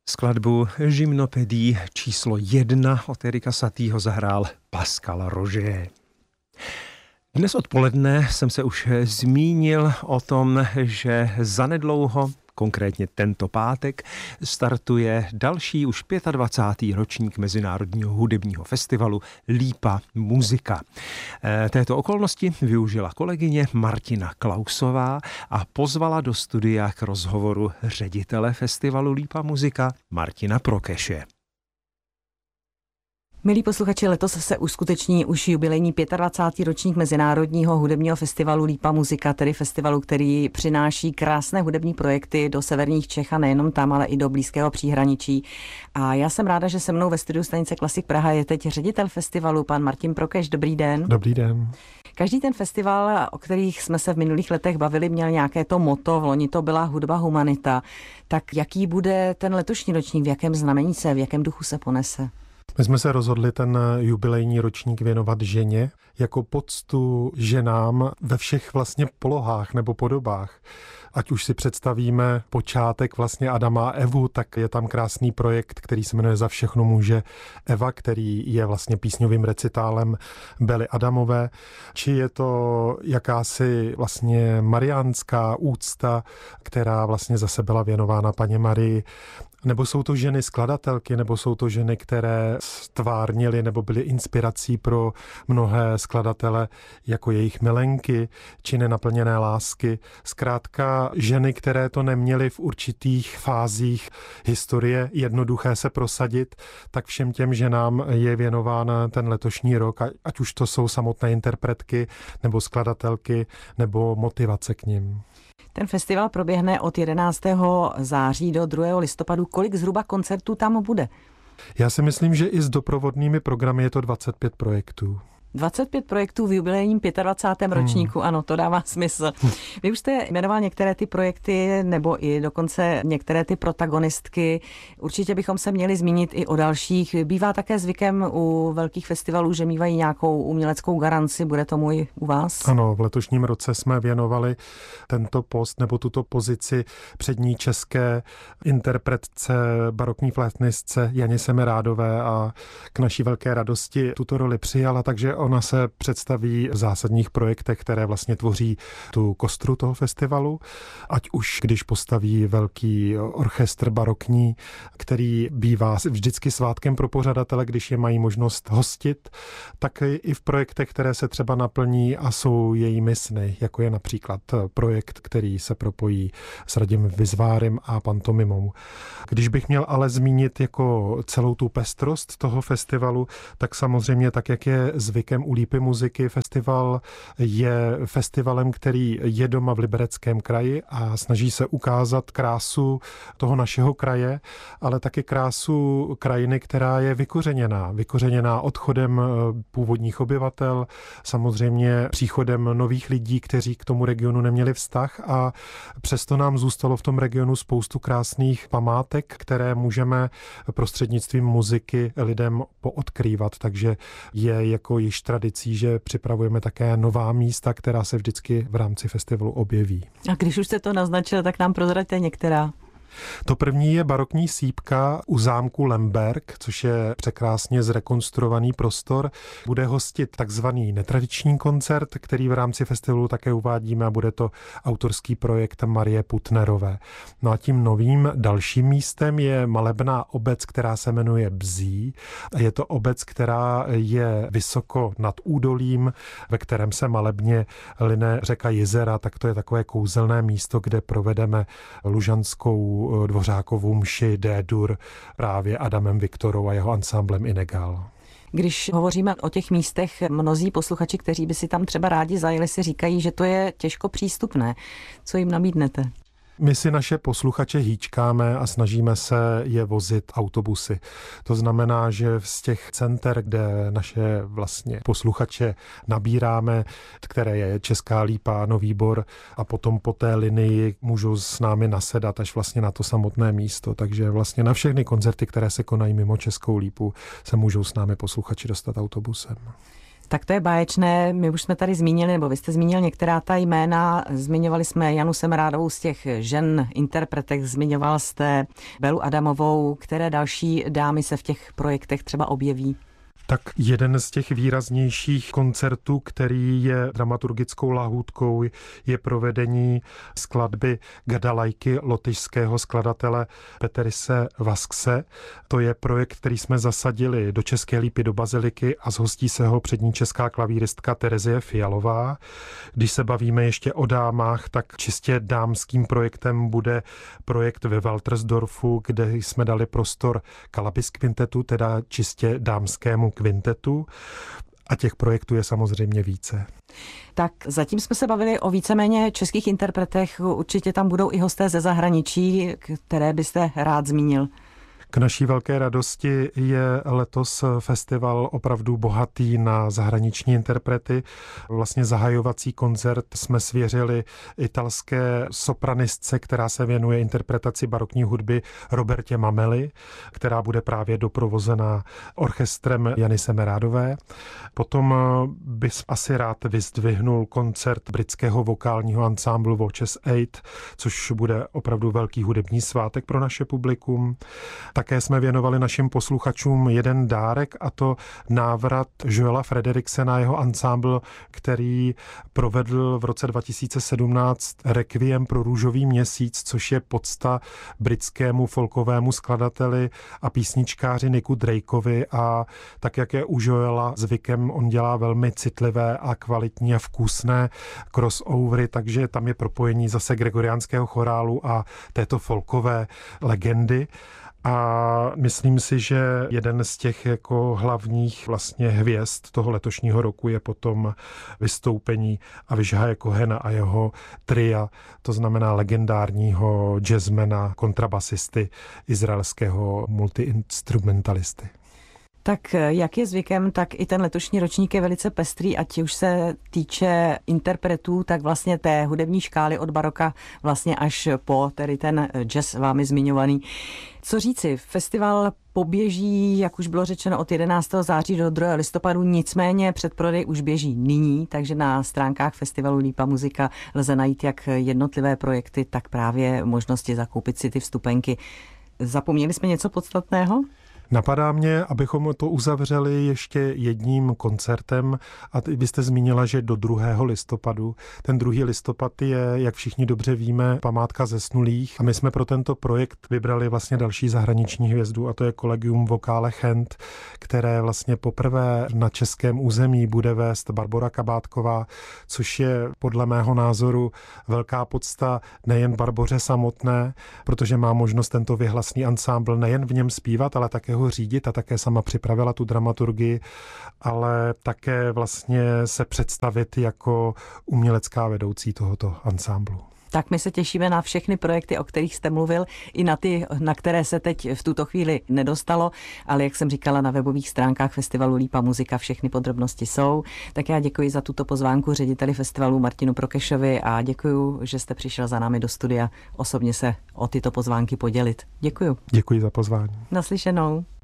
Skladbu Gymnopédie číslo 1 od Erika Satieho zahrál Pascal Roger. Dnes odpoledne jsem se už zmínil o tom, že zanedlouho, konkrétně tento pátek, startuje další už 25. ročník Mezinárodního hudebního festivalu Lípa muzika. Této okolnosti využila kolegyně Martina Klausová a pozvala do studia k rozhovoru ředitele festivalu Lípa muzika Martina Prokeše. Milí posluchači, letos se uskuteční už jubilejní 25. ročník Mezinárodního hudebního festivalu Lípa muzika, tedy festivalu, který přináší krásné hudební projekty do severních Čech a nejenom tam, ale i do blízkého příhraničí. A já jsem ráda, že se mnou ve studiu stanice Klasik Praha je teď ředitel festivalu, pan Martin Prokeš. Dobrý den. Dobrý den. Každý ten festival, o kterých jsme se v minulých letech bavili, měl nějaké to motto, v loni to byla hudba humanita. Tak jaký bude ten letošní ročník, v jakém znamení se, v jakém duchu se ponese? My jsme se rozhodli ten jubilejní ročník věnovat ženě jako poctu ženám ve všech vlastně polohách nebo podobách. Ať už si představíme počátek vlastně Adama a Evu, tak je tam krásný projekt, který se jmenuje Za všechno může Eva, který je vlastně písňovým recitálem Bely Adamové, či je to jakási vlastně mariánská úcta, která vlastně zase byla věnována Panně Marii. Nebo jsou to ženy skladatelky, nebo jsou to ženy, které stvárnily nebo byly inspirací pro mnohé skladatele jako jejich milenky či nenaplněné lásky. Zkrátka ženy, které to neměly v určitých fázích historie jednoduché se prosadit, tak všem těm ženám je věnován ten letošní rok, ať už to jsou samotné interpretky, nebo skladatelky, nebo motivace k nim. Ten festival proběhne od 11. září do 2. listopadu. Kolik zhruba koncertů tam bude? Já si myslím, že i s doprovodnými programy je to 25 projektů. 25 projektů v jubilejním 25. ročníku, ano, to dává smysl. Vy už jste jmenoval některé ty projekty, nebo i dokonce některé ty protagonistky. Určitě bychom se měli zmínit i o dalších. Bývá také zvykem u velkých festivalů, že mívají nějakou uměleckou garanci. Bude tomu i u vás? Ano, v letošním roce jsme věnovali tento post nebo tuto pozici přední české interpretce, barokní flétnistce Janě Semerádové a k naší velké radosti tuto roli přijala, takže ona se představí v zásadních projektech, které vlastně tvoří tu kostru toho festivalu. Ať už když postaví velký orchestr barokní, který bývá vždycky svátkem pro pořadatele, když je mají možnost hostit, tak i v projektech, které se třeba naplní a jsou jejími sny, jako je například projekt, který se propojí s Radimem Vizvárem a pantomimou. Když bych měl ale zmínit jako celou tu pestrost toho festivalu, tak samozřejmě tak, jak je zvykem u Lípy muziky, festival je festivalem, který je doma v Libereckém kraji a snaží se ukázat krásu toho našeho kraje, ale taky krásu krajiny, která je vykořeněná odchodem původních obyvatel, samozřejmě příchodem nových lidí, kteří k tomu regionu neměli vztah, a přesto nám zůstalo v tom regionu spoustu krásných památek, které můžeme prostřednictvím muziky lidem poodkrývat, takže je jako již tradicí, že připravujeme také nová místa, která se vždycky v rámci festivalu objeví. A když už jste to naznačil, tak nám prozraďte některá. To první je barokní sýpka u zámku Lemberg, což je překrásně zrekonstruovaný prostor. Bude hostit takzvaný netradiční koncert, který v rámci festivalu také uvádíme, a bude to autorský projekt Marie Putnerové. No a tím novým dalším místem je malebná obec, která se jmenuje Bzí. Je to obec, která je vysoko nad údolím, ve kterém se malebně line řeka Jizera, tak to je takové kouzelné místo, kde provedeme lužanskou Dvořákovou mši D-dur právě Adamem Viktorou a jeho ansámblem Inegal. Když hovoříme o těch místech, mnozí posluchači, kteří by si tam třeba rádi zajeli, si říkají, že to je těžko přístupné. Co jim nabídnete? My si naše posluchače hýčkáme a snažíme se je vozit autobusy. To znamená, že z těch center, kde naše vlastně posluchače nabíráme, které je Česká Lípa, Nový Bor, a potom po té linii můžou s námi nasedat až vlastně na to samotné místo. Takže vlastně na všechny koncerty, které se konají mimo Českou Lípu, se můžou s námi posluchači dostat autobusem. Tak to je báječné. My už jsme tady zmínili, nebo vy jste zmínil některá ta jména. Zmiňovali jsme Janu Semerádovou z těch žen interpretek, zmiňoval jste Belu Adamovou. Které další dámy se v těch projektech třeba objeví? Tak jeden z těch výraznějších koncertů, který je dramaturgickou lahůdkou, je provedení skladby Gadalajky lotyšského skladatele Peterise Vaskse. To je projekt, který jsme zasadili do České Lípy do baziliky a zhostí se ho přední česká klavíristka Terezie Fialová. Když se bavíme ještě o dámách, tak čistě dámským projektem bude projekt ve Waltersdorfu, kde jsme dali prostor Kalabis kvintetu, teda čistě dámskému kvintetu, a těch projektů je samozřejmě více. Tak zatím jsme se bavili o víceméně českých interpretech, určitě tam budou i hosté ze zahraničí, které byste rád zmínil. K naší velké radosti je letos festival opravdu bohatý na zahraniční interprety. Vlastně zahajovací koncert jsme svěřili italské sopranistce, která se věnuje interpretaci barokní hudby, Robertě Mameli, která bude právě doprovozená orchestrem Jany Semerádové. Potom bych asi rád vyzdvihnul koncert britského vokálního ansámblu Voices 8, což bude opravdu velký hudební svátek pro naše publikum. Také jsme věnovali našim posluchačům jeden dárek, a to návrat Joela Frederiksena, jeho ansámbl, který provedl v roce 2017 Requiem pro růžový měsíc, což je pocta britskému folkovému skladateli a písničkáři Nicku Drakeovi, a tak, jak je u Joela zvykem, on dělá velmi citlivé a kvalitní a vkusné crossovery, takže tam je propojení zase gregoriánského chorálu a této folkové legendy. A myslím si, že jeden z těch jako hlavních vlastně hvězd toho letošního roku je potom vystoupení Avishaye Kohena a jeho tria, to znamená legendárního jazzmana, kontrabasisty, izraelského multiinstrumentalisty. Tak jak je zvykem, tak i ten letošní ročník je velice pestrý, ať už se týče interpretů, tak vlastně té hudební škály od baroka vlastně až po tedy ten jazz vámi zmiňovaný. Co říci, festival poběží, jak už bylo řečeno, od 11. září do 2. listopadu, nicméně předprodej už běží nyní, takže na stránkách festivalu Lípa muzika lze najít jak jednotlivé projekty, tak právě možnosti zakoupit si ty vstupenky. Zapomněli jsme něco podstatného? Napadá mě, abychom to uzavřeli ještě jedním koncertem, a vy jste zmínila, že do 2. listopadu. Ten 2. listopad je, jak všichni dobře víme, památka zesnulých, a my jsme pro tento projekt vybrali vlastně další zahraniční hvězdu, a to je Collegium Vocale Gent, které vlastně poprvé na českém území bude vést Barbora Kabátková, což je podle mého názoru velká podsta nejen Barboře samotné, protože má možnost tento věhlasný ansámbl nejen v něm zpívat, ale také ho řídit, a také sama připravila tu dramaturgii, ale také vlastně se představit jako umělecká vedoucí tohoto ansámblu. Tak my se těšíme na všechny projekty, o kterých jste mluvil, i na ty, na které se teď v tuto chvíli nedostalo, ale jak jsem říkala, na webových stránkách festivalu Lípa muzika všechny podrobnosti jsou. Tak já děkuji za tuto pozvánku řediteli festivalu Martinu Prokešovi a děkuji, že jste přišel za námi do studia osobně se o tyto pozvánky podělit. Děkuji. Děkuji za pozvání. Naslyšenou.